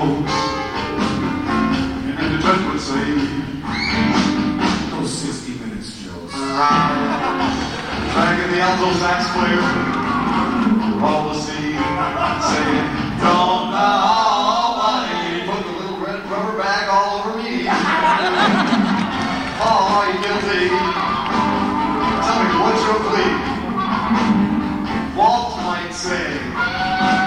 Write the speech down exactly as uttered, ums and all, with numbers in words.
And then the judge would say, those sixty minutes, Joe. Dragging the alto sax player through all the scene, saying, don't nobody put the little red rubber bag all over me. Oh, you guilty.